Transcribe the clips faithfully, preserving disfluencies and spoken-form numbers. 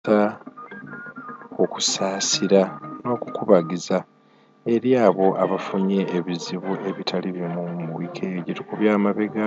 okusaasira n'okukubagiza eri abo abafunye ebizibu ebitali bimu mu wiiki eyo gye tukubye amabega.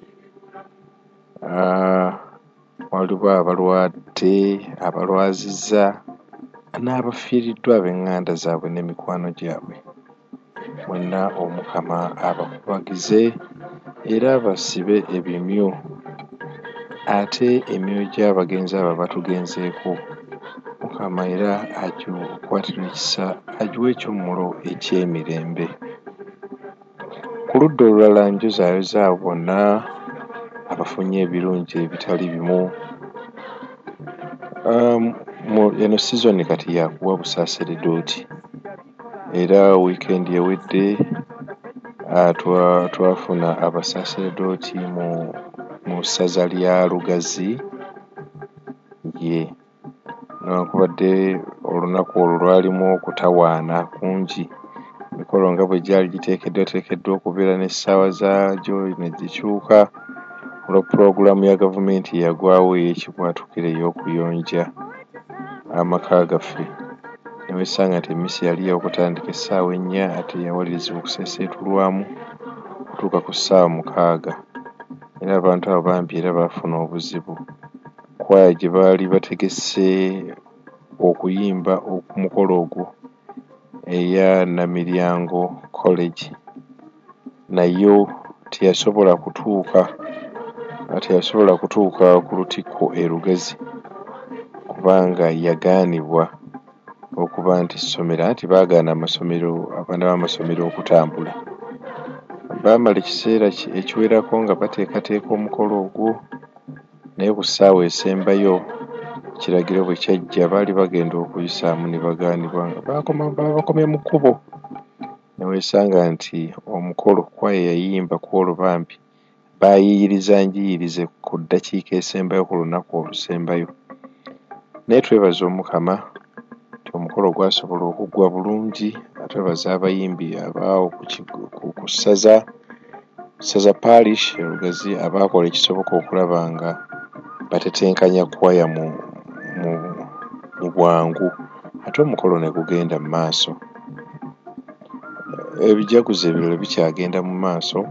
Uh, waliwo abalwadde, abalwazizza n'abafiiriddwa ab'eŋŋanda zaabwe n'emikwano gyabwe. Mwenna Omukama abakubagize era abasibe ebimyu, ate emyoyo gy'abagenzi abo batugenzeeko Mukama era agikwatirwe ekisa, agiwe ekyommulo eky'emirembe. Ku ludda olulala njuzaayoza abo bonna abafunye ebirungi ebitali bimu. Um, eno sizoni kati yakuwa busaaserdoti era wiikendi ewedde uh, twa, twafuna abasaaserdoti mu, mu ssaza lya Lugazi ye newankubadde olunaku olwo lwalimu okutawaana kungi, emikolo nga bwe gyali giteekeddwateekeddwa okubeera n'essaawa zaagyo ne zikyuka olwa pulogulaamu ya gavumenti eyagwawo ey'ekibwatukiro ey'okuyonja amaka gaffe. Ne weesanga nti emmisi yali yaakutandika essaawa ennya ate yawalirizibwa okuseeseetulwamu okutuuka ku ssaawa mukaaga, era abantu abo bambi era baafuna obuzibu. Kwaya gye baali bategese okuyimba ku mukolo ogwo eya Namiryango College nayo teyasobola kutuuka teyasobola kutuuka ku lutikko e Lugazi kubanga yagaanibwa okuba nti ssomero anti baagaana amasomero abaana b'amasomero okutambula. Baamala ekiseera ekiwerako nga bateekateeka omukolo ogwo naye ku ssaawa esembayo ekiragiro bwe kyajja baali bagenda okuyisaamu ne bagaanibwa nga baabakomya mu kkubo. Ne weesanga nti omukolo kwaya yayimba ku olwo bambi baayiyiriza njiyirize ku ddakiika esembayo ku lunaku olusembayo. Naye twebaza Omukama nti omukolo gwasobola okuggwa bulungi, twebaza abayimbi abaawo ku ssaza ssaza parish e Lugazi abaakola ekisoboka okulaba nga batetenkanya kwaya mu, mu, mu bwangu ate omukolo ne gugenda mu maaso. Ebijaguzo ebirala bikyagenda mu maaso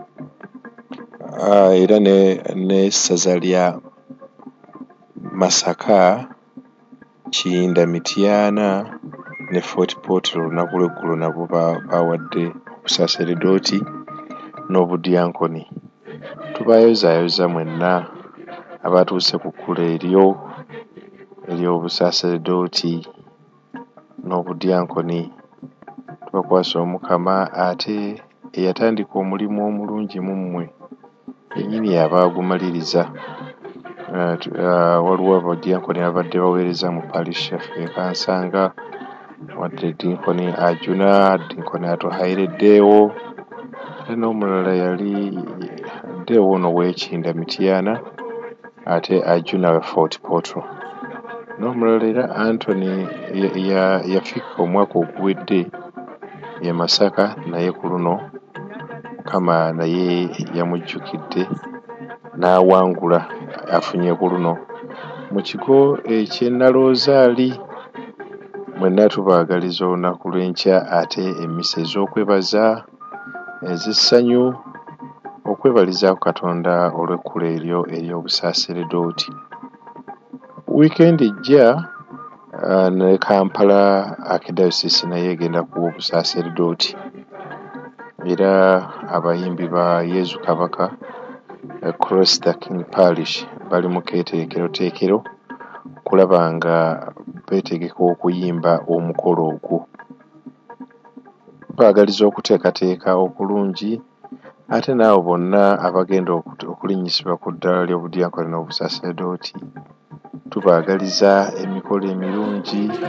uh, era n'essaza lya Masaka, Kiyinda, Mityana ne Fort Portal olunaku lw'eggulo nabo baawadde obusaaserdoti n'obudyankoni. Tubayozaayoza mwenna abatuuse ku kkula eryo ery'obusaaserdoti n'obudyankoni, tubakwasa Omukama ate eyatandika omulimu omulungi mu mmwe yennyini y'abaagumaliriza. Uh, uh, waliwo abadyankoni abadde baweereza mu parish yaffe e Kansanga, wadde Dinkoni Ajuna, Dinkoni atuhaireddeewo, ate n'omulala yali ddeewo ono w'Ekinda Mityana ate Ajuna wa Fort Portal. N'omulala era Anthony yafika omwaka oguwedde ye Masaka naye ku luno Mukama naye yamujjukidde n'awangula afunye ku luno mu kigo eky'e Naloozaali. Mwenna tubaagaliza olunaku lw'enkya ate emmisa ez'okwebaza ez'essanyu okwebalizaako Katonda olw'ekkula eryo ery'obusaaserdoti. Wiikendi ejja uh, ne Kampala Archdiocese naye egenda kuwa obusaaserdoti era abayimbi ba Yezu Kabaka Cross the King Parish bali mu keeteekeroteekero okulaba nga beetegeka okuyimba omukolo ogwo. Baagaliza okuteekateeka okulungi ate n'abo bonna abagenda okulinnyisibwa ku ddaala ly'obudyankoni n'obusaaserdoti tubaagaliza emikolo emirungi.